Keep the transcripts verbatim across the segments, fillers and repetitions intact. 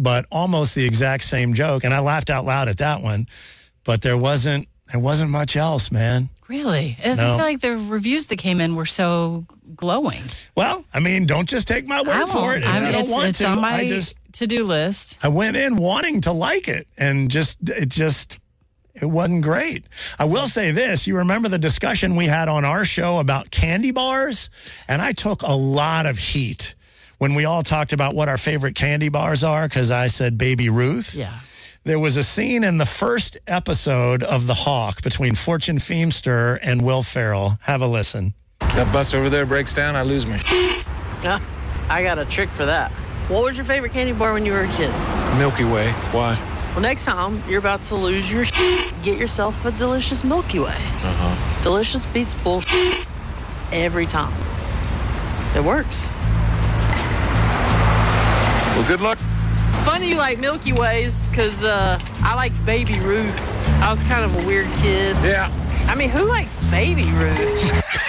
but almost the exact same joke. And I laughed out loud at that one, but there wasn't there wasn't much else, man. Really? I No. feel like the reviews that came in were so glowing. Well, I mean, don't just take my I word for won't. it. If I mean, you don't it's, want it's to, on my I just to-do list. I went in wanting to like it, and just it just it wasn't great. I will say this: you remember the discussion we had on our show about candy bars, and I took a lot of heat when we all talked about what our favorite candy bars are, because I said Baby Ruth. Yeah. There was a scene in the first episode of The Hawk between Fortune Feimster and Will Ferrell. Have a listen. That bus over there breaks down, I lose my Yeah, I got a trick for that. What was your favorite candy bar when you were a kid? Milky Way. Why? Well, next time you're about to lose your get yourself a delicious Milky Way. Uh-huh. Delicious beats bullshit every time. It works. Well, good luck. Funny you like Milky Ways, because uh, I like Baby Ruth. I was kind of a weird kid. Yeah. I mean, who likes Baby Ruth?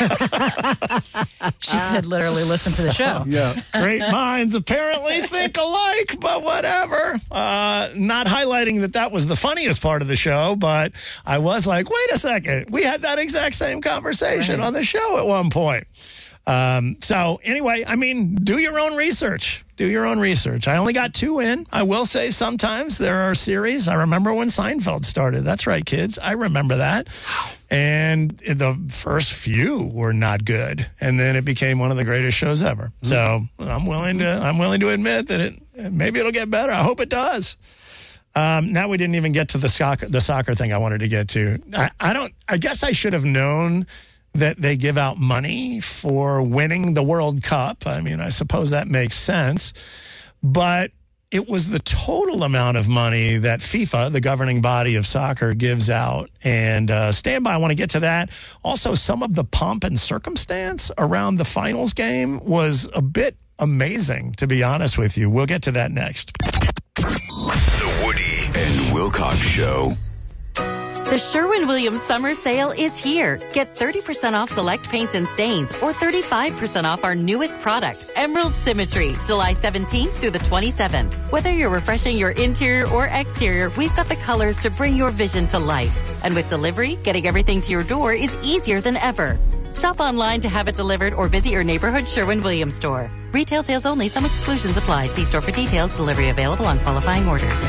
She had literally listened to the show. Yeah. Great minds apparently think alike, but whatever. Uh, not highlighting that that was the funniest part of the show, but I was like, wait a second. We had that exact same conversation Right. on the show at one point. Um, so anyway, I mean, do your own research. Do your own research. I only got two in. I will say sometimes there are series. I remember when Seinfeld started. That's right, kids. I remember that. And the first few were not good. And then it became one of the greatest shows ever. So I'm willing to, I'm willing to admit that it, maybe it'll get better. I hope it does. Um, now we didn't even get to the soccer, the soccer thing I wanted to get to. I, I don't, I guess I should have known that they give out money for winning the World Cup. I mean, I suppose that makes sense. But it was the total amount of money that FIFA, the governing body of soccer, gives out. And uh, stand by, I want to get to that. Also, some of the pomp and circumstance around the finals game was a bit amazing, to be honest with you. We'll get to that next. The Woody and Wilcox Show. The Sherwin-Williams summer sale is here. Get thirty percent off select paints and stains or thirty-five percent off our newest product, Emerald Symmetry, July seventeenth through the twenty-seventh. Whether you're refreshing your interior or exterior, we've got the colors to bring your vision to life. And with delivery, getting everything to your door is easier than ever. Shop online to have it delivered or visit your neighborhood Sherwin-Williams store. Retail sales only. Some exclusions apply. See store for details. Delivery available on qualifying orders.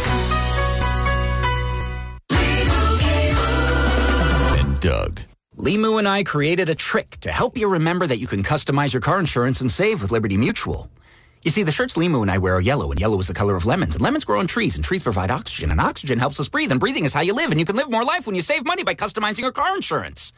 Doug. Limu and I created a trick to help you remember that you can customize your car insurance and save with Liberty Mutual. You see, the shirts Limu and I wear are yellow, and yellow is the color of lemons, and lemons grow on trees, and trees provide oxygen, and oxygen helps us breathe, and breathing is how you live, and you can live more life when you save money by customizing your car insurance.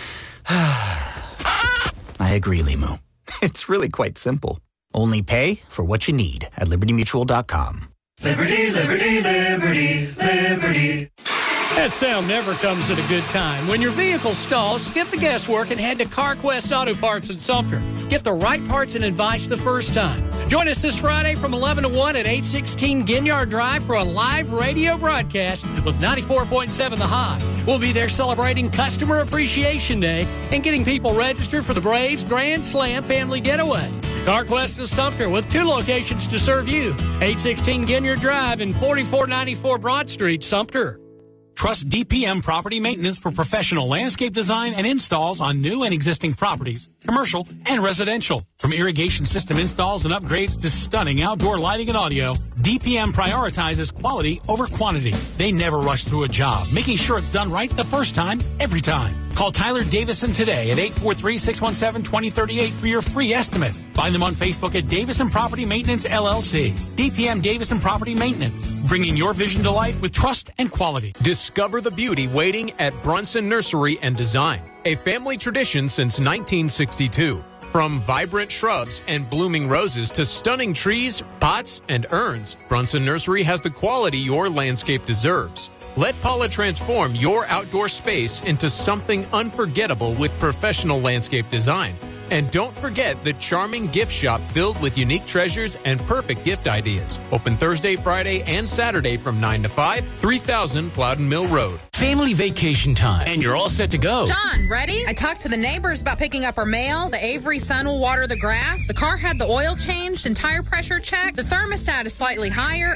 I agree, Limu. It's really quite simple. Only pay for what you need at liberty mutual dot com. Liberty, liberty, liberty, liberty. That sound never comes at a good time. When your vehicle stalls, skip the guesswork and head to CarQuest Auto Parts in Sumter. Get the right parts and advice the first time. Join us this Friday from eleven to one at eight sixteen Ginyard Drive for a live radio broadcast with ninety-four point seven The Hive. We'll be there celebrating Customer Appreciation Day and getting people registered for the Braves Grand Slam Family Getaway. CarQuest of Sumter with two locations to serve you. eight sixteen Ginyard Drive and forty-four ninety-four Broad Street, Sumter. Trust D P M Property Maintenance for professional landscape design and installs on new and existing properties, commercial and residential. From irrigation system installs and upgrades to stunning outdoor lighting and audio, D P M prioritizes quality over quantity. They never rush through a job, making sure it's done right the first time, every time. Call Tyler Davison today at eight four three, six one seven, two zero three eight for your free estimate. Find them on Facebook at Davison Property Maintenance, L L C. D P M Davison Property Maintenance, bringing your vision to life with trust and quality. Discover the beauty waiting at Brunson Nursery and Design, a family tradition since nineteen sixty-two. From vibrant shrubs and blooming roses to stunning trees, pots, and urns, Brunson Nursery has the quality your landscape deserves. Let Paula transform your outdoor space into something unforgettable with professional landscape design. And don't forget the charming gift shop filled with unique treasures and perfect gift ideas. Open Thursday, Friday, and Saturday from nine to five, three thousand Plowden Mill Road. Family vacation time, and you're all set to go. John, ready? I talked to the neighbors about picking up our mail. The Avery Sun will water the grass. The car had the oil changed and tire pressure checked. The thermostat is slightly higher.